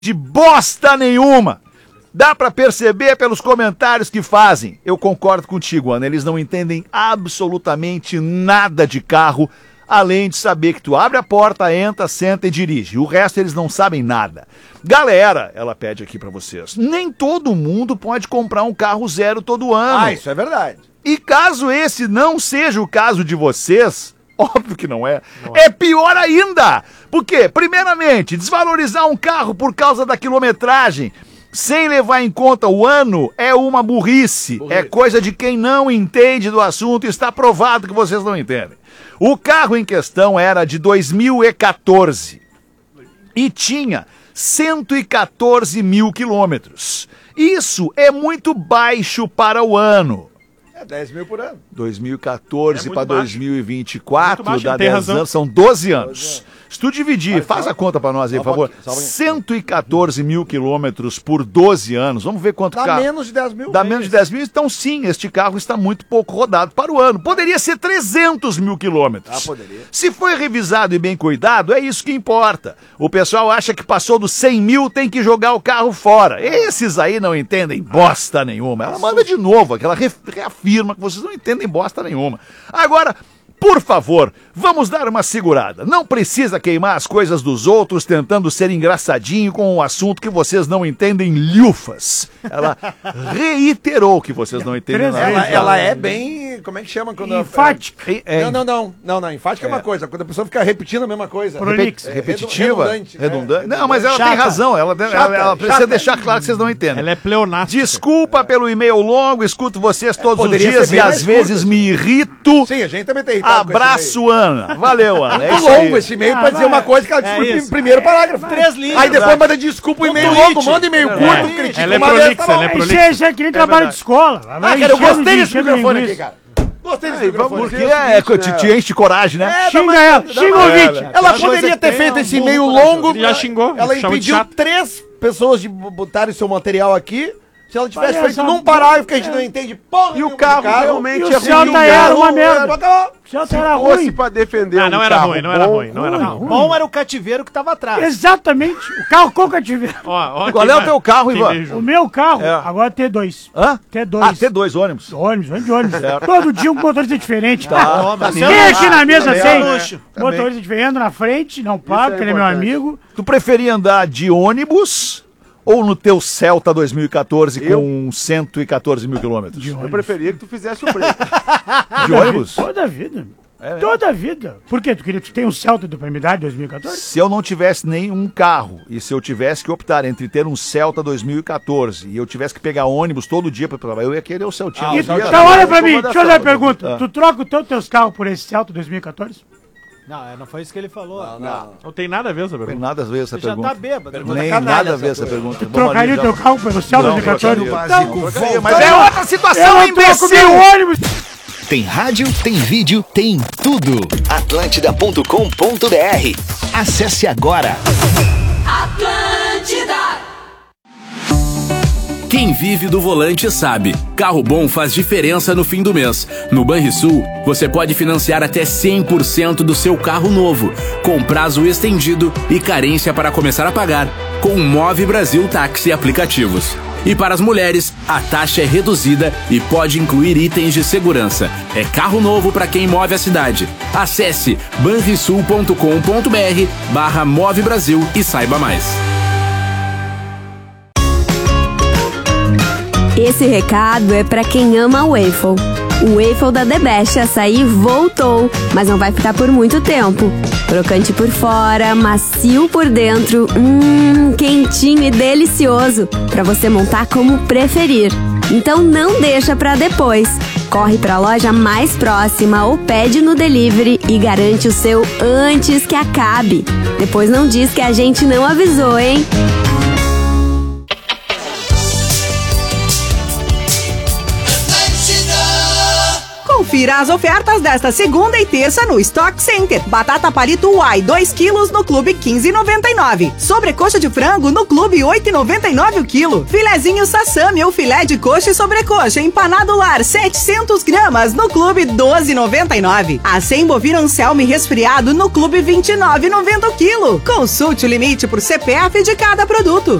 de bosta nenhuma. Dá pra perceber pelos comentários que fazem. Eu concordo contigo, Ana. Eles não entendem absolutamente nada de carro, além de saber que tu abre a porta, entra, senta e dirige. O resto eles não sabem nada. Galera, ela pede aqui pra vocês, nem todo mundo pode comprar um carro zero todo ano. Ah, isso é verdade. E caso esse não seja o caso de vocês, óbvio que não é. É pior ainda. Por quê? Primeiramente, desvalorizar um carro por causa da quilometragem, sem levar em conta o ano, é uma burrice. É coisa de quem não entende do assunto e está provado que vocês não entendem. O carro em questão era de 2014 e tinha 114 mil quilômetros. Isso é muito baixo para o ano. 10 mil por ano. 2014 para 2024, baixo, dá tem 10 razão. anos, são 12 anos. Se tu dividir, faz a conta para nós aí, por favor. 114 mil quilômetros por 12 anos. Vamos ver quanto Dá carro. menos de 10 mil. Dá menos de 10 mil, então sim, este carro está muito pouco rodado para o ano. Poderia ser 300 mil quilômetros. Ah, poderia. Se foi revisado e bem cuidado, é isso que importa. O pessoal acha que passou dos 100 mil, tem que jogar o carro fora. Esses aí não entendem bosta nenhuma. Ela manda de novo, aquela reafirma que vocês não entendem bosta nenhuma. Agora, por favor, vamos dar uma segurada. Não precisa queimar as coisas dos outros tentando ser engraçadinho com um assunto que vocês não entendem lhufas. Ela reiterou que vocês não entendem nada. Ela é bem... Como é que chama quando... Enfática. Não. Enfática é uma coisa. Quando a pessoa fica repetindo a mesma coisa. Prolixa. Repetitiva? Redundante. Redundante. Não, mas ela Chata. tem razão. Ela precisa Chata. deixar claro que vocês não entendem. Ela é pleonástica. Desculpa pelo e-mail longo, escuto vocês todos os Poderia dias ser e bem às mais vezes curto. me irrito. Sim, a gente também tá irritado com esse Abraço, Ana. Valeu, Ana. É e-mail. isso aí. Longo esse e-mail pra dizer uma coisa que ela disse no isso. primeiro parágrafo. 3 linhas. Aí depois manda desculpa o e-mail longo, manda e-mail curto, critica Ela é uma vez, prolixa, tá bom. ela é prolixa. Isso é que nem trabalho de escola. Ah, cara, eu gostei desse microfone aqui, cara. Gostei desse microfone. Porque te enche de coragem, né? Xinga ela, xinga o ouvinte. Ela poderia ter feito esse e-mail longo. Já xingou. Ela chama de impediu chato. 3 pessoas de botarem seu material aqui. Se ela tivesse Parece feito uma- num parágrafo que a gente não entende porra E o nenhuma carro do carro, realmente E é o ruim. Celta era uma merda. Acabou. O Celta era Se fosse ruim. pra defender Ah, um não era carro ruim, não era bom, ruim, não era ruim. Bom era o cativeiro que tava atrás. Exatamente. O carro qual que eu tive? Ó, Qual é o teu carro, Ivan? O meu carro, É. agora T2. Hã? T2. Ah, T2 ônibus. Ônibus, vamos de ônibus. Todo dia um motorista diferente. mas Quem você é aqui na mesa também, sem? é luxo. Motorista diferente na frente, não paga, porque ele é meu importante. amigo. Tu preferia andar de ônibus ou no teu Celta 2014 com 114 mil quilômetros? Eu preferia que tu fizesse o break. De ônibus? Toda a vida. É, Toda a vida. Por quê? Tu tem um Celta pra me dar de 2014? Se eu não tivesse nenhum carro e se eu tivesse que optar entre ter um Celta 2014 e eu tivesse que pegar ônibus todo dia para trabalhar, eu ia querer o Celtinha. Então olha pra mim, deixa eu fazer uma pergunta. Tu troca os teus carros por esse Celta 2014? Não foi isso que ele falou. Não tem nada a ver essa Tem pergunta. nada a ver essa Você já pergunta. tá bêbado. Nem nada a ver essa pergunta. Trocaria o teu carro pelo Celta Não, 2014? trocaria. Mas é outra situação, Eu troco imbecil! meu ônibus! Tem rádio, tem vídeo, tem tudo. Atlântida.com.br. Acesse agora. Quem vive do volante sabe. Carro bom faz diferença no fim do mês. No Banrisul, você pode financiar até 100% do seu carro novo, com prazo estendido e carência para começar a pagar, com o Move Brasil Táxi Aplicativos. E para as mulheres, a taxa é reduzida e pode incluir itens de segurança. É carro novo para quem move a cidade. Acesse banrisul.com.br/Move Brasil e saiba mais. Esse recado é pra quem ama o waffle. O waffle da The Best Açaí voltou, mas não vai ficar por muito tempo. Crocante por fora, macio por dentro, quentinho e delicioso, pra você montar como preferir. Então não deixa pra depois. Corre pra loja mais próxima ou pede no delivery e garante o seu antes que acabe. Depois não diz que a gente não avisou, hein? Confira as ofertas desta segunda e terça no Stock Center. Batata palito Uai, 2 quilos no Clube 15,99. Sobrecoxa de frango no Clube 8,99 o quilo. Filezinho Sassami ou filé de coxa e sobrecoxa empanado lar, 700 gramas no Clube 12,99. Acém bovino Anselme resfriado no Clube 29,90 o quilo. Consulte o limite por CPF de cada produto.